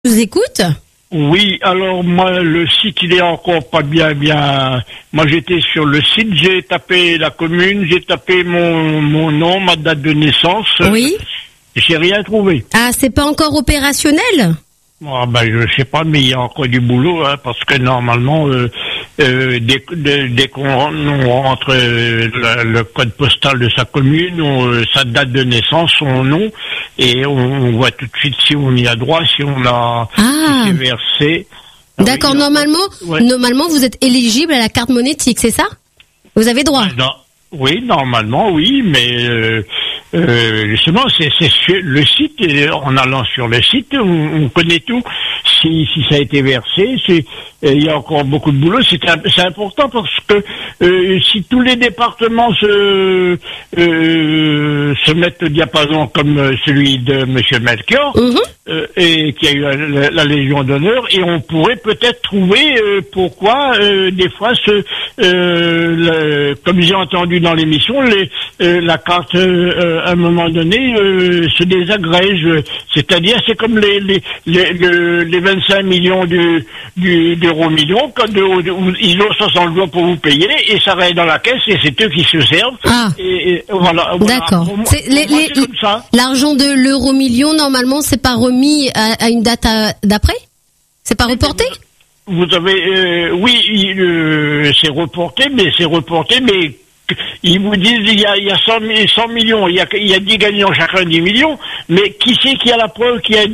Je vous écoute. Oui, alors moi, le site, il est encore pas bien. Moi, j'étais sur le site, j'ai tapé la commune, j'ai tapé mon nom, ma date de naissance. Oui. J'ai rien trouvé. Ah, c'est pas encore opérationnel? Je sais pas, mais il y a encore du boulot, parce que normalement, dès qu'on rentre le code postal de sa commune, sa date de naissance, son nom, et on voit tout de suite si on y a droit, si on a si c'est versé. D'accord, normalement, vous êtes éligible à la carte monétique, c'est ça? Vous avez droit? Oui, normalement, oui, mais justement, c'est sur le site, et en allant sur le site, on connaît tout. Si ça a été versé, il y a encore beaucoup de boulot. C'est important parce que si tous les départements se mettent au diapason comme celui de Monsieur Melchior, et qui a eu la Légion d'honneur, et on pourrait peut-être trouver pourquoi des fois comme j'ai entendu dans l'émission, la carte à un moment donné se désagrège. C'est-à-dire, c'est comme les 25 millions d'euros millions, quand ils ont 60 jours pour vous payer, et ça reste dans la caisse, et c'est eux qui se servent. Et voilà. D'accord. C'est comme ça. L'argent de l'euro million, normalement, c'est pas remis à une date d'après? C'est pas reporté? Vous avez, c'est reporté, mais ils vous disent il y a 100 millions, il y a 10 gagnants, chacun 10 millions, mais qui c'est qui a la preuve qu'il y a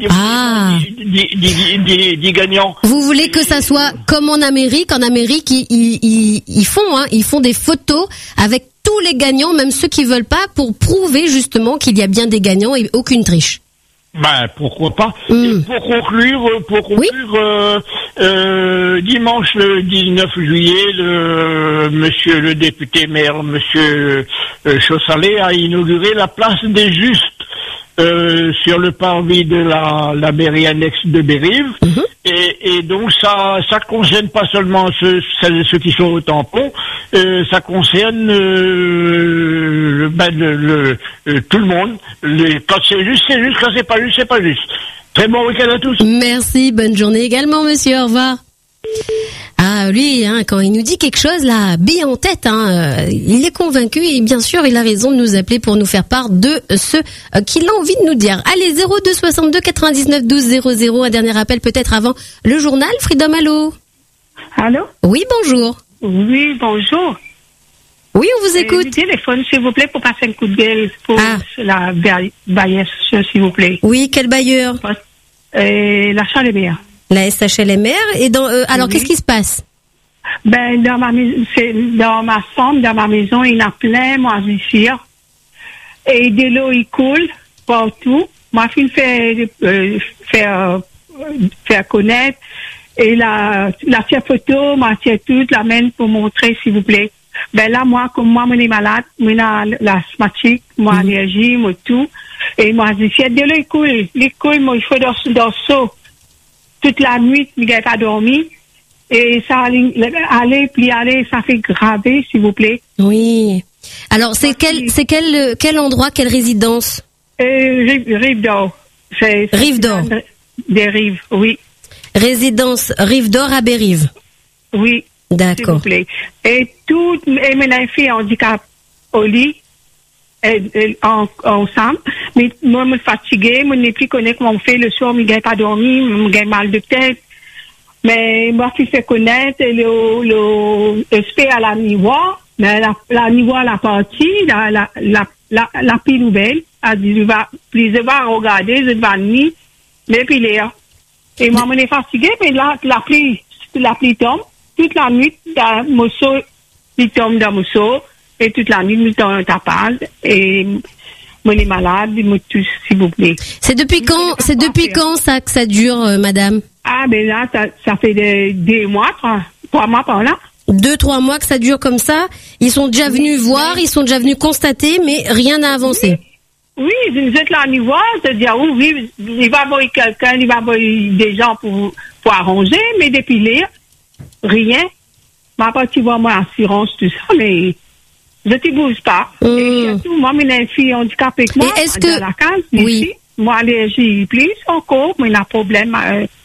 10 gagnants? Vous voulez que ça soit comme en Amérique? En Amérique, ils font des photos avec tous les gagnants, même ceux qui veulent pas, pour prouver justement qu'il y a bien des gagnants et aucune triche. Pourquoi pas. Et pour conclure, dimanche le 19 juillet, le député maire, monsieur Chaussalet, a inauguré la place des Justes sur le parvis de la mairie annexe de Bérive. Et donc ça concerne pas seulement ceux qui sont au tampon, ça concerne tout le monde. Quand c'est juste, quand c'est pas juste, c'est pas juste. Très bon week-end à tous. Merci, bonne journée également, monsieur, au revoir. Ah, lui, quand il nous dit quelque chose, là, bille en tête, il est convaincu et bien sûr, il a raison de nous appeler pour nous faire part de ce qu'il a envie de nous dire. Allez, 02 62 99 12 00, un dernier appel peut-être avant le journal. Freedom, allô? Allô? Oui, bonjour. Oui, bonjour. Oui, on vous écoute. Téléphone, s'il vous plaît, pour passer un coup de gueule pour la baillesse, s'il vous plaît. Oui, quel bailleur? La SHLMR. La SHLMR. Et alors, qu'est-ce qui se passe? Dans ma chambre, dans ma maison, il y a plein moisissures. Et de l'eau, il coule partout. Ma fille fait connaître. Et la photo, ma tient toute, la mène pour montrer, s'il vous plaît. Là, comme moi, je suis malade, je suis asthmatique, moi, allergie, moi, tout. Et moi, je dis, de l'eau, il coule, moi, il faut dans l'eau. Toute la nuit, je n'ai pas dormi. Et ça aller, ça fait graver, s'il vous plaît. Oui. Alors, c'est quel endroit, quelle résidence? Rive d'Or. Rive d'Or. Des Rives, oui. Résidence Rive d'Or à Bérive. Oui. D'accord. S'il vous plaît. Et mes filles handicap au lit, ensemble. Mais moi, je suis fatiguée, je n'ai plus connu comment on fait le soir, je n'ai pas dormi, j'ai mal de tête. Mais moi, qui fait connaître le SP à la Nivois, mais la Nivois, la partie, la plus nouvelle, a dit, je vais regarder, je vais venir, mais puis là. Et moi, je suis fatiguée, mais la pluie tombe. Toute la nuit, il tombe dans mon seau, et toute la nuit, il tombe dans ta page, et moi, je suis malade, s'il vous plaît. C'est depuis quand ça que ça dure, madame? Là, ça fait 2 mois, 3 mois par là. 2-3 mois que ça dure comme ça. Ils sont déjà venus voir, ils sont déjà venus constater, mais rien n'a avancé. Oui, vous êtes là à niveau, c'est-à-dire, oui, il va avoir quelqu'un, il va avoir des gens pour arranger, mais depuis là, rien. Ma partie, moi, assurance, tout ça, mais je ne bouge pas. Et surtout, moi, j'ai une fille handicapée avec moi, dans la case, oui. moi allergie plus encore, mais un problème